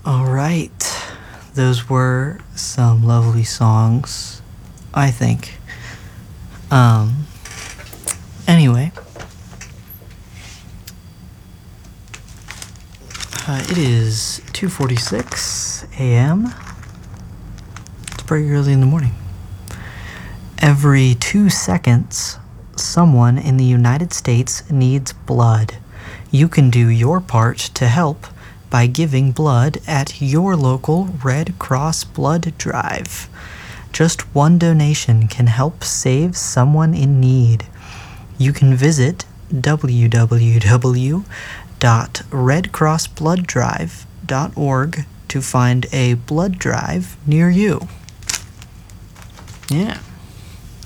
All right. Those were some lovely songs, I think. Anyway. It is 2:46 a.m. It's pretty early in the morning. Every 2 seconds, someone in the United States needs blood. You can do your part to help by giving blood at your local Red Cross blood drive. Just one donation can help save someone in need. You can visit www.redcrossblooddrive.org to find a blood drive near you. Yeah.